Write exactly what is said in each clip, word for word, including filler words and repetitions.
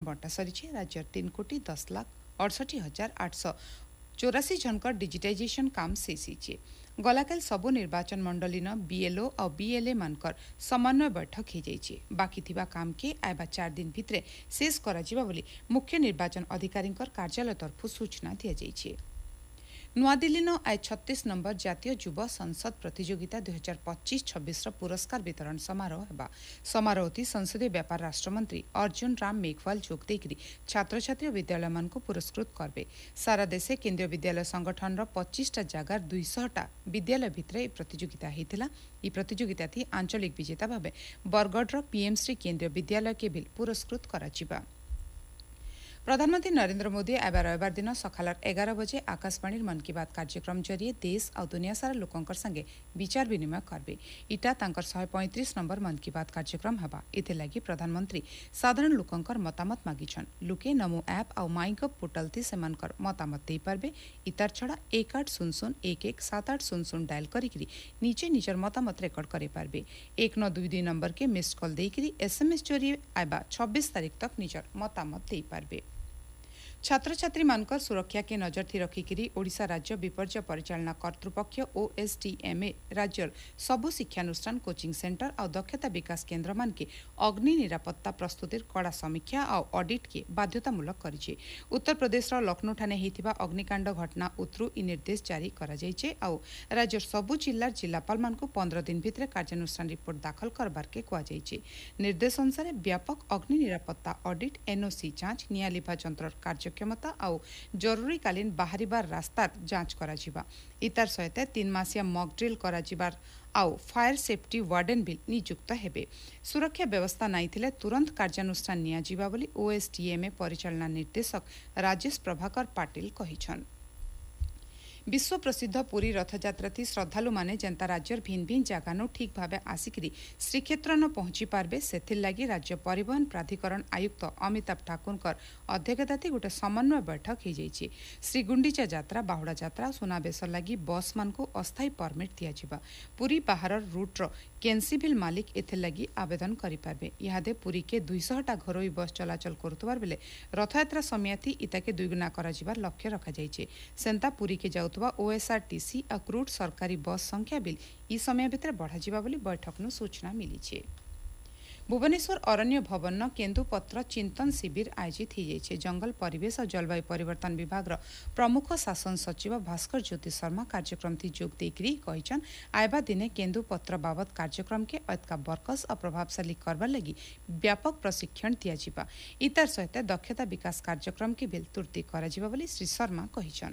बंटा सरी। राज्य तीन कोटी दस लाख अड़सठ हजार आठश चौरासी जनकर डिजिटाइजेशन काम शेष होइछे। गलाकाल सबु निर्वाचन मंडलीन बीएलओ और बीएलए मानकर समन्वय बैठक हो जाइछे। बाकी थिबा काम के आइबा चार दिन भितरे शेष करा जिबा बोली मुख्य निर्वाचन अधिकारी कार्यालय तरफ सूचना दिया जाइछे। नुआदिल्ली आज छत्तीस नंबर जातीय युवा संसद प्रतियोगिता दुई हजार पच्चीस छब्बीस पुरस्कार वितरण समारोह हेबा। समारोह संसदीय व्यापार राष्ट्रमंत्री अर्जुन राम मेघवाल जोग देकरी छात्र छात्री विद्यालय मान को पुरस्कृत करबे। सारा देशे केंद्रीय विद्यालय संगठन पच्चीस टा जगार दुईश टा विद्यालय भितर प्रतियोगिता होता। यह प्रतियोगिता थी आंचलिक विजेता भाव बरगढ़ पीएमश्री केंद्रीय विद्यालय के भी पुरस्कृत करा। प्रधानमंत्री नरेंद्र मोदी आबा रविवार दिन सकाल एगार बजे आकाशवाणी मन की बात कार्यक्रम जरिए देश और दुनिया सारा लोकंकर संगे विचार विनिमय करबे। इटा तांकर एक सौ पैंतीस नंबर मन की बात कार्यक्रम हेबा। इथे लगी प्रधानमंत्री साधारण लोकंकर मतामत मागिछन। लोके नमो ऐप और माईगव पोर्टल थी सेमानकर मतामत दे पारबे। इतार छड़ा एक आठ शून्य शून्य एक एक सात आठ शून्य शून्य डायल करी नीचे निजर मतामत रेकर्ड करे पारबे। एक नौ दुई दुई नंबर के मिस्ड कॉल देकरी एसएमएस जरिए आबा छब्बीस तारीख तक निजर मतामत दे पारबे। छात्र छात्री मानकर सुरक्षा के नजर थी रखिकी ओडिशा राज्य विपर्य परिचालना कर्तृपक्ष ओएसडीएमए राज्यर सबु शिक्षानुष्ठान कोचिंग सेंटर और दक्षता विकास केन्द्र मान के अग्नि निरापत्ता प्रस्तुतिर कड़ा समीक्षा और ऑडिट के बाध्यतामूलक करिछे। उत्तर प्रदेश लखनऊ ठाने होइथिबा अग्निकांड घटना उत्रु इ निर्देश जारी करा जाइछे और राज्यर सबु जिल्लार जिल्लापाल मान को पंद्रह दिन भितर कार्यानुष्ठान रिपोर्ट दाखल करबार के कुआ जाइछे। निर्देश अनुसार व्यापक अग्नि निरापत्ता ऑडिट एनओसी जांच निया लिभा यंत्र कार्य क्षमता और जरूरीकालीन बाहरिबार रास्तार जांच करा जिबा। इतार सहित तीन मासिया मॉक ड्रिल करा जिबार आउ फायर सेफ्टी वार्डन भी नियुक्त हेबे। सुरक्षा व्यवस्था नहीं थिले तुरंत कार्यानुष्ठान निया जिबा बोली ओएसडीएमए परिचालना निर्देशक राजेश प्रभाकर पाटिल कहिछन। विश्व प्रसिद्ध पुरी रथयात्रा थी श्रद्धालु माने जनता राज्यर भिन्न भिन्न जगानु ठीक भाव आसिकी श्रीक्षेत्र न पहुंची पारबे से लगी राज्य परिवहन प्राधिकरण आयुक्त अमिताभ ठाकुर अध्यक्षता थी गोटे समन्वय बैठक हो जाइए। श्रीगुंडीचा यात्रा बाहुड़ा यात्रा सुनाबेश लगी बस मान को अस्थायी परमिट दिया। पुरी बाहर रूट्र केन्सीभिल मालिक एथे लगी आवेदन करें। इहादे पुरी के दुईश टा घरोई बस चलाचल करुवार बेले रथयात्रा समय थी इताके दुईगुना कर लक्ष्य रखा जाइए। सेंता पुरी के जाऊ ओएसआरटीसी और क्रूड सरकारी बस संख्या बिल इ समय भितर बढ़ा बोली बैठक नु सूचना मिली। भुवनेश्वर अरण्य भवन केन्दुपत्र चिंतन शिविर आयोजित हो जाइए। जंगल परिवेश और जलवायु परिवर्तन विभाग प्रमुख शासन सचिव भास्कर ज्योति शर्मा कार्यक्रम थी जोग देकरी कहिछन आयबा दिने केन्दुपत्र बाबद कार्यक्रम के अतका बरकस और प्रभावशाली करबार लगी व्यापक प्रशिक्षण दिया। इतार सहित दक्षता विकास कार्यक्रम की बिल तुर्ती करा जिबा बोली श्री शर्मा कहिछन।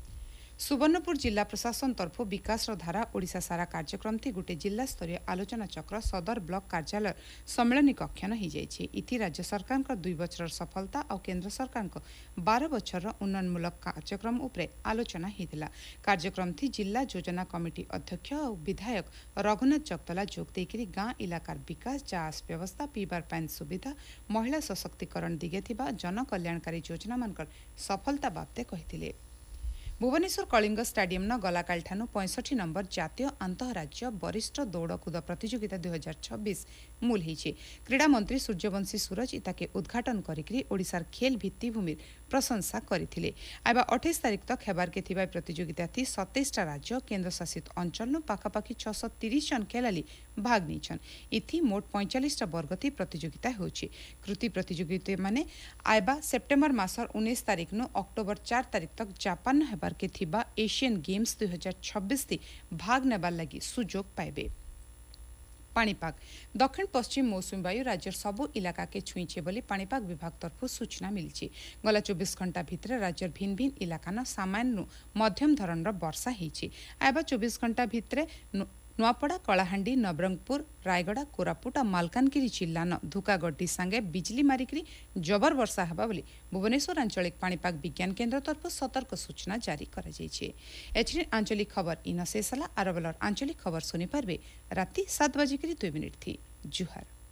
सुवर्णपुर जिला प्रशासन तरफ विकास धारा ओडिशा सारा कार्यक्रम थी गोटे जिला स्तरीय आलोचना चक्र सदर ब्लॉक कार्यालय सम्मेलनी कक्षन हो जाइए। इथि राज्य सरकार दुई बचर सफलता और केंद्र सरकार बारह बचर उन्नयनमूलक कार्यक्रम उपरे आलोचना होता। कार्यक्रम थी जिला योजना कमिटी अध्यक्ष और विधायक रघुनाथ जगतला जोग देकरी गाँ इलाकार विकास चाष व्यवस्था पीबार पानी सुविधा महिला सशक्तिकरण दिगे थिबा जन कल्याणकारी योजना मानकर सफलता बाबते कहिथिले। भुवनेश्वर कलिंग स्टाडियम न गलाकाल ठानु पैंसठ नंबर जातीय आंतरराज्य वरिष्ठ दौड़कुद प्रतियोगिता दुई हजार छब्बीस मूल होइछे। क्रीड़ा मंत्री सूर्यवंशी सूरज इताके उद्घाटन करिकरी ओडिशार खेल भित्तिभूमि प्रशंसा करथिले। आबा अट्ठाईस तारीख तक हेबार के थिबा प्रतियोगिता थी सत्ताईस टा राज्य केंद्र शासित अंचल नु पाखापाखि छह सौ तीस जन खेलाड़ी भाग निछन। इथि मोट पैंतालीस टा वर्ग थी प्रतियोगिता होछि। कृति प्रतियोगिता माने आबा सेप्टेम्बर मासर उन्नीस तारीख नु अक्टोबर चार तारीख तक जापान हेबार के थिबा एशियन गेम्स दुई हजार छब्बीस थी भाग नेबार लगी सुजोग पाइबे। पाणीपाग दक्षिण पश्चिम मौसुमी वायु राज्य सबु इलाका के छुईछे बोली पाणीपाग विभाग तरफ सूचना मिली। गला चौबीस घंटा भितर राज्य भिन्न भिन्न इलाका न सामान्य मध्यम धरण वर्षा होइछे। आबा चौबीस घंटा भितर नुआपड़ा कलाहांडी नवरंगपुर रायगड़ा कोरापुट और मालकानगिरी जिला न धुकागड्डी सांगे बिजली मारिकी जबर वर्षा हेबा बोली भुवनेश्वर आंचलिक पाणीपाग विज्ञान केन्द्र तरफ सतर्क सूचना जारी करा जाइछे। एचडी आंचलिक खबर इन शेष आरबलर आंचलिक खबर सुनी पारबे राति सात बजे दुई मिनिट थी। जुहार।